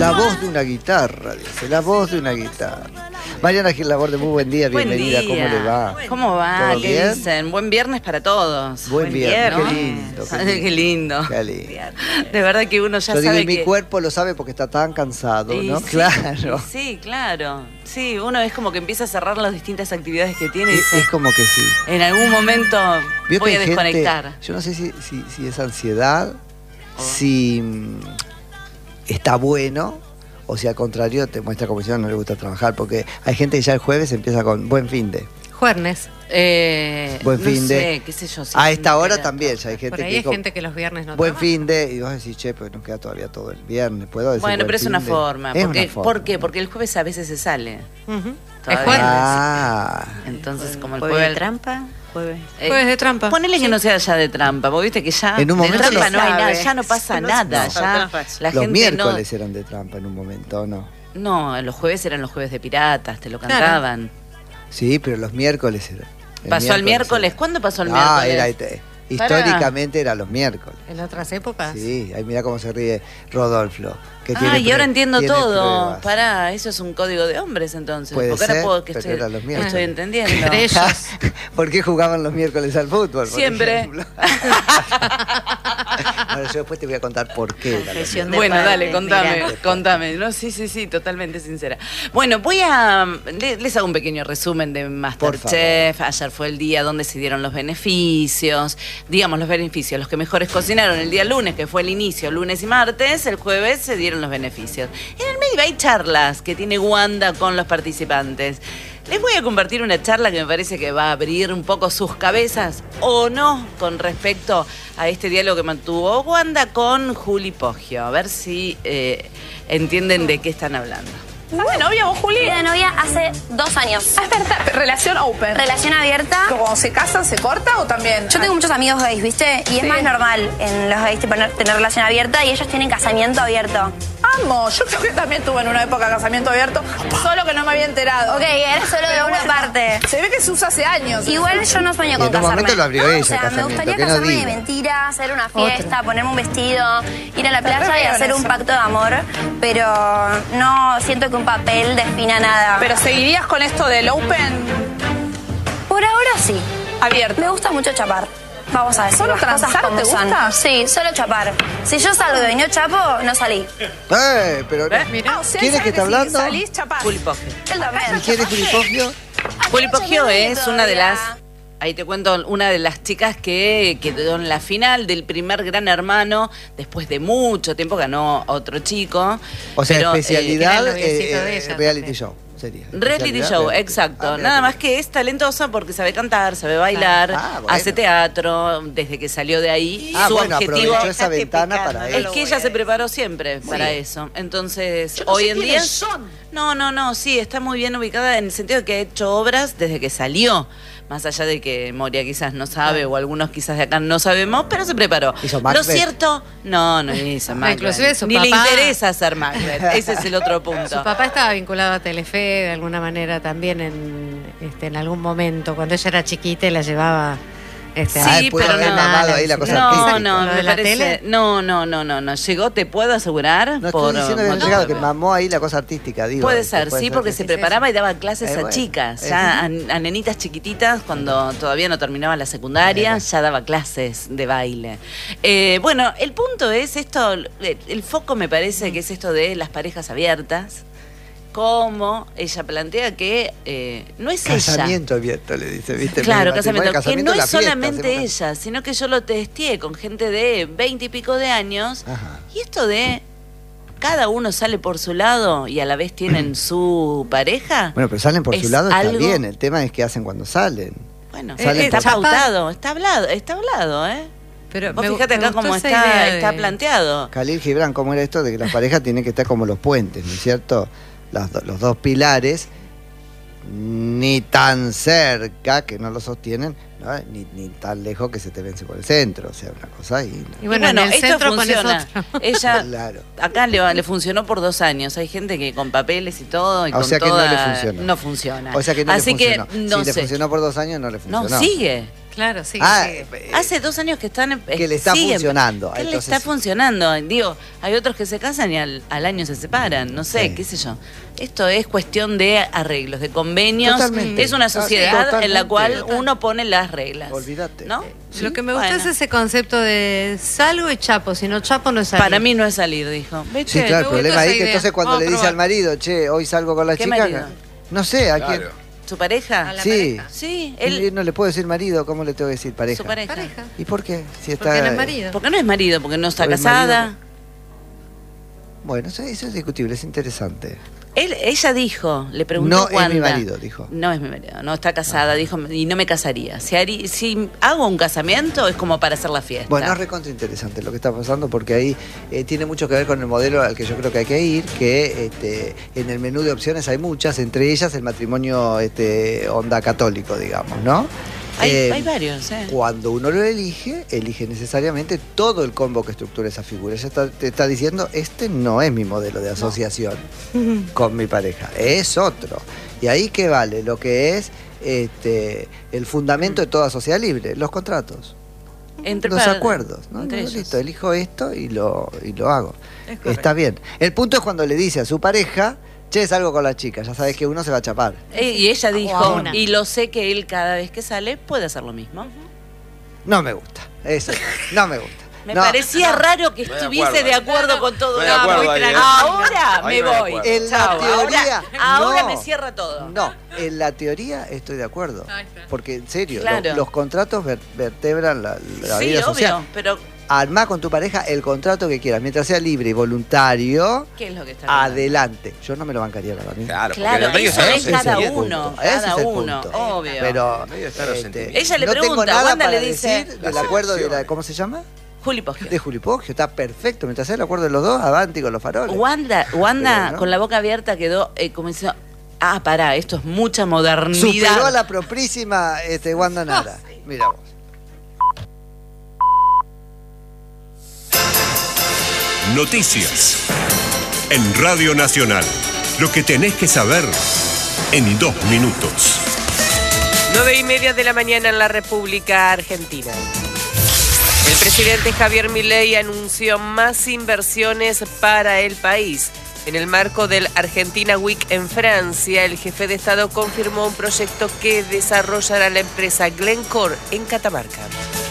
La voz de una guitarra, dice, la voz de una guitarra. Mariana Gil Laborde, muy buen día, bienvenida, ¿cómo le va? ¿Cómo va? ¿Todo ¿Qué bien? Dicen? Buen viernes para todos. Buen viernes, ¿no? qué lindo. Qué lindo. Qué lindo. De verdad que uno ya Yo sabe digo, y que... mi cuerpo lo sabe porque está tan cansado, ¿no? Sí, Claro. Sí, claro. Sí, uno es como que empieza a cerrar las distintas actividades que tiene y Es dice, como que sí. en algún momento Vio voy que a hay desconectar. gente, yo no sé si es ansiedad, si está bueno, o si al contrario te muestra como si no le gusta trabajar, porque hay gente que ya el jueves empieza con buen fin de. Juernes. Buen fin de. No sé, qué sé yo. si A esta hora era- también ya hay gente Por ahí que hay con gente que los viernes no buen trabaja. fin de, y vos decís, che, pero nos queda todavía todo el viernes, ¿puedo decir Bueno, buen pero es fin una de? forma. Es Porque, una forma. ¿por qué? Porque el jueves a veces se sale. Ujú. Es Todavía. jueves. Ah, Entonces, como el ¿Jueves jueves de trampa? Jueves. Jueves de trampa. Ponele que Sí. no sea ya de trampa, porque viste que ya En un de momento trampa lo no hay nada, sabe. ya no pasa No, nada, no, ya no, la los gente miércoles eran de trampa en un momento, ¿no? no, los jueves eran los jueves de piratas, te lo Claro. cantaban. Sí, pero los miércoles eran. Pasó el miércoles, ¿cuándo pasó el Ah, miércoles? históricamente era los miércoles. En otras épocas. Sí, ahí mira cómo se ríe Rodolfo. Que Ah, y ahora entiendo tiene todo. pruebas. Pará, eso es un código de hombres entonces. Puede porque ahora ser, puedo que pero era los miércoles. estoy entendiendo. Entre ellos. ¿Por qué jugaban los miércoles al fútbol? por Siempre. ejemplo? Bueno, yo después te voy a contar por qué. era los Confesión miércoles. Bueno, parte, dale, contame, mirá. contame. No, sí, totalmente sincera. Bueno, les hago un pequeño resumen de Masterchef. Ayer fue el día donde se dieron los beneficios. Digamos, los beneficios. Los que mejores cocinaron el día lunes, que fue el inicio, lunes y martes. El jueves se dieron los beneficios. En el medio hay charlas que tiene Wanda con los participantes. Les voy a compartir una charla que me parece que va a abrir un poco sus cabezas o no con respecto a este diálogo que mantuvo Wanda con Juli Poggio. A ver si entienden de qué están hablando. ¿Estás de novia vos, Juli? Estoy de novia hace 2 años. Es verdad, relación open. Relación abierta. ¿Cuando se casan se corta o también? Yo tengo muchos amigos gays, ¿viste? Y es Sí. más normal en los gays tener relación abierta y ellos tienen casamiento abierto. Amo, yo creo que también tuve en una época casamiento abierto, solo que no me había enterado. Ok, era solo de Pero una bueno, parte. Se ve que se usa hace años. Igual yo no sueño Y con en un casarme. momento lo abrió ella, O sea, me casamiento, gustaría que no casarme de diga. mentira, hacer una fiesta, ponerme un vestido, ir a la playa y veo en hacer un eso. pacto de amor, pero no siento que un papel defina nada. ¿Pero seguirías con esto del open Por ahora sí. abierto? Me gusta mucho chapar. Vamos a decir ¿Solo las cosas transar como te son. gusta? Sí, solo chapar. Si yo salgo y no chapo, no salí. Pero Ah, o sea, ¿quién es sabe que está si hablando? salís, chapás. Juli Poggio. Él también. ¿Y quién es Juli Poggio? Juli Poggio es una de las... Todavía. Ahí te cuento, una de las chicas que quedó en la final del primer Gran Hermano. Después de mucho tiempo ganó otro chico. O sea, pero, especialidad era el noviecito de ella reality también. show. Sería. reality Especialidad, show, reality. exacto. Ah, Nada reality. más que es talentosa porque sabe cantar, sabe bailar, Ah, bueno. hace teatro, desde que salió de ahí. Ah, su bueno, objetivo aprovechó esa ventana picando, para no es eso. que ella se preparó siempre para eso. Entonces, hoy en día... No, sí, está muy bien ubicada en el sentido de que ha hecho obras desde que salió. Más allá de que Moria quizás no sabe, o algunos quizás de acá no sabemos, pero se preparó. ¿Hizo Lo Macbeth? cierto, no hizo Macbeth. inclusive su Ni le papá- interesa hacer Macbeth. Ese es el otro punto. Su papá estaba vinculado a Telefe de alguna manera también en algún momento. Cuando ella era chiquita y la llevaba Ah, pudo haber mamado ahí la cosa artística. No, ¿Lo me de la parece. tele? No. Llegó, te puedo asegurar. No estoy diciendo que no llegado, que mamó ahí la cosa artística, digo. Puede que ser, sí, porque que se sí. preparaba y daba clases a Bueno, chicas, ya a nenitas chiquititas, cuando todavía no terminaba la secundaria, ya daba clases de baile. Bueno, el punto es esto, el foco me parece que es esto de las parejas abiertas, como ella plantea que no es Casamiento abierto, le dice, ¿viste? Claro, Medio matrimonio, casamiento. Que no la es fiesta, solamente hacemos ella, sino que yo lo testeé con gente de 20 y pico de años. Ajá. Y esto de cada uno sale por su lado y a la vez tienen su pareja. Bueno, pero salen por su es lado, está algo- bien. El tema es qué hacen cuando salen. Bueno, Salen está por- pautado, está hablado, ¿eh? Pero Vos me- fíjate me acá gustó cómo esa está, idea está de- planteado. Khalil Gibran, ¿cómo era esto de que las parejas tienen que estar como los puentes, ¿no es cierto? Los dos pilares, ni tan cerca que no lo sostienen, ¿no? ni tan lejos que se te vence por el centro. O sea, una cosa ahí. Y bueno, en el esto centro pones funciona. otro. Ella, Claro. acá le funcionó por 2 años. Hay gente que con papeles y todo, y O con sea que no toda- le funcionó. no funciona. O sea que no Así le funcionó. que, no si le sé. funcionó por 2 años, no le funcionó. No, sigue. Claro, sí. Hace 2 años que están... que le está funcionando. Que le está funcionando. Digo, hay otros que se casan y al año se separan. No sé, qué sé yo. Esto es cuestión de arreglos, de convenios. Totalmente. Es una sociedad en la cual uno pone las reglas. Olvídate. ¿No? Lo que me gusta es ese concepto de salgo y chapo, si no chapo no es salir. Para mí no es salir, dijo. ¿Viste? Sí, claro, el problema ahí esa que idea. entonces cuando Vamos le a dice al probar. marido, che, hoy salgo con la ¿Qué chica, marido? no sé, ¿a quién? ¿Su pareja? A la Sí. pareja. Sí, Él no le puedo decir marido, ¿cómo le tengo que decir pareja? su pareja. Pareja. ¿Y por qué? Si está... Porque no es marido. Porque no es marido, porque no está Porque es casada. marido. Bueno, eso es discutible, es interesante. Ella dijo, le preguntó No es Wanda. mi marido, dijo. No es mi marido, no está casada, dijo, y no me casaría. Si hago un casamiento es como para hacer la fiesta. Bueno, es recontra interesante lo que está pasando porque ahí tiene mucho que ver con el modelo al que yo creo que hay que ir, que en el menú de opciones hay muchas, entre ellas el matrimonio onda católico, digamos, ¿no? Hay varios, Cuando uno lo elige necesariamente todo el combo que estructura esa figura. Ella te está diciendo, este no es mi modelo de asociación con mi pareja, es otro. Y ahí que vale lo que es el fundamento de toda sociedad libre, los contratos. Los acuerdos, ¿no? Entre ellos. Listo, elijo esto y lo hago. Está bien. El punto es cuando le dice a su pareja, che, salgo con la chica, ya sabes que uno se va a chapar. Y ella O dijo, a una. y lo sé que él cada vez que sale puede hacer lo mismo. No me gusta, eso, no me gusta. Me No, parecía raro que No estuviese de acuerdo con todo. Estoy de acuerdo ahí, Ahora Ahí me no hay voy. acuerdo. En la Chao, teoría, ahora no. me cierra todo. No, en la teoría estoy de acuerdo. Ahí está. Porque en serio, Claro. los contratos vertebran la Sí, vida social. obvio, pero Armá con tu pareja el contrato que quieras, mientras sea libre y voluntario, ¿qué es lo que está hablando? adelante. Yo no me lo bancaría para mí. Claro, porque Claro, en el medio eso está es lo cada sentimiento. uno, Ese es cada el uno, punto. obvio. Pero Medio está los sentimientos. Ella le no tengo pregunta, nada Wanda para le dice, decir La del acuerdo de selección. la, ¿cómo se llama? Juli Poggio. De Juli Poggio, está perfecto. Mientras sea el acuerdo de los dos, avanti con los faroles. Wanda Pero, ¿no? con la boca abierta quedó como diciendo, pará, esto es mucha modernidad. Superó a la proprísima Wanda Nara. Mira vos. Noticias. En Radio Nacional. Lo que tenés que saber en 2 minutos. 9:30 de la mañana en la República Argentina. El presidente Javier Milei anunció más inversiones para el país. En el marco del Argentina Week en Francia, el jefe de Estado confirmó un proyecto que desarrollará la empresa Glencore en Catamarca.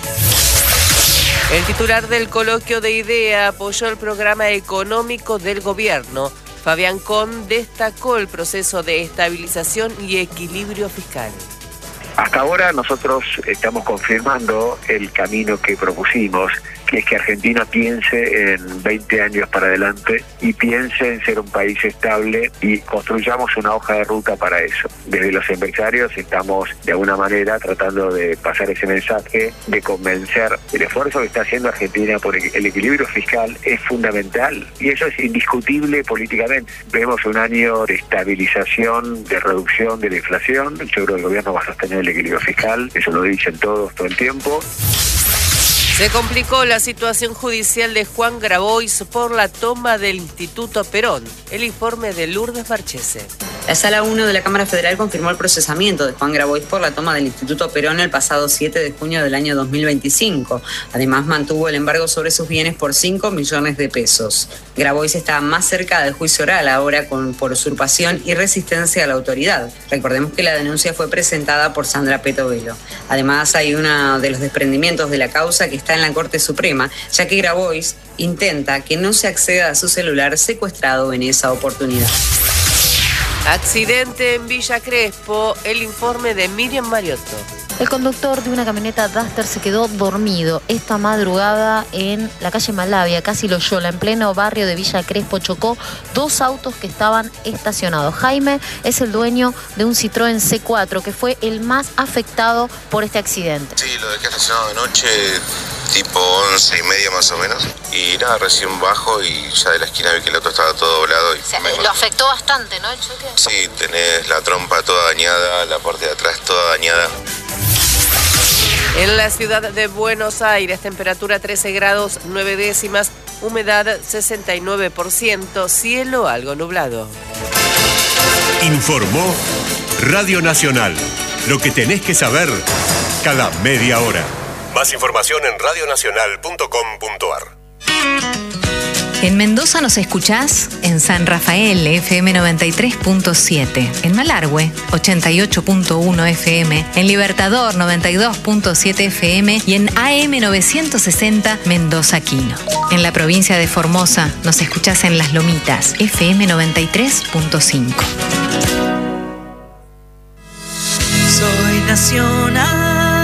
El titular del coloquio de IDEA apoyó el programa económico del gobierno. Fabián Con destacó el proceso de estabilización y equilibrio fiscal. Hasta ahora nosotros estamos confirmando el camino que propusimos, que es que Argentina piense en 20 años para adelante y piense en ser un país estable y construyamos una hoja de ruta para eso. Desde los empresarios estamos de alguna manera tratando de pasar ese mensaje, de convencer. El esfuerzo que está haciendo Argentina por el equilibrio fiscal es fundamental y eso es indiscutible políticamente. Vemos un año de estabilización, de reducción de la inflación. Yo creo que el gobierno va a sostener el equilibrio fiscal, eso lo dicen todos todo el tiempo. Se complicó la situación judicial de Juan Grabois por la toma del Instituto Perón. El informe de Lourdes Marchese. La Sala 1 de la Cámara Federal confirmó el procesamiento de Juan Grabois por la toma del Instituto Perón el pasado 7 de junio del año 2025. Además, mantuvo el embargo sobre sus bienes por 5 millones de pesos. Grabois está más cerca del juicio oral ahora por usurpación y resistencia a la autoridad. Recordemos que la denuncia fue presentada por Sandra Petovelo. Además, hay uno de los desprendimientos de la causa que está en la Corte Suprema, ya que Grabois intenta que no se acceda a su celular secuestrado en esa oportunidad. Accidente en Villa Crespo, el informe de Miriam Mariotto. El conductor de una camioneta Duster se quedó dormido esta madrugada en la calle Malavia, casi Loyola, en pleno barrio de Villa Crespo. Chocó 2 autos que estaban estacionados. Jaime es el dueño de un Citroën C4 que fue el más afectado por este accidente. Sí, lo dejé estacionado de noche, tipo 11:30 más o menos. Y nada, recién bajo y ya de la esquina vi que el auto estaba todo doblado. Y Lo afectó bastante, ¿no? El choque. Sí, tenés la trompa toda dañada, la parte de atrás toda dañada. En la ciudad de Buenos Aires, temperatura 13 grados 9 décimas, humedad 69%, cielo algo nublado. Informó Radio Nacional. Lo que tenés que saber cada media hora. Más información en radionacional.com.ar. En Mendoza nos escuchás en San Rafael, FM 93.7, en Malargüe, 88.1 FM, en Libertador, 92.7 FM y en AM 960, Mendoza Quino. En la provincia de Formosa nos escuchás en Las Lomitas, FM 93.5. Soy nacional.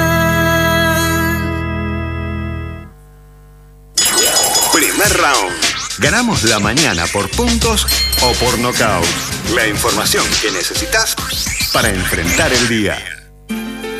Primer round. Ganamos la mañana por puntos o por nocaut. La información que necesitas para enfrentar el día.